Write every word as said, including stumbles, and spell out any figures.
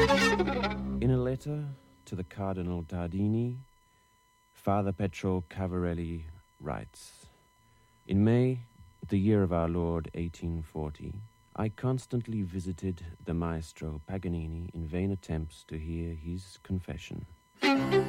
In a letter to the Cardinal Tardini, Father Petro Cavarelli writes, "In May, the year of our Lord eighteen forty, I constantly visited the maestro Paganini in vain attempts to hear his confession.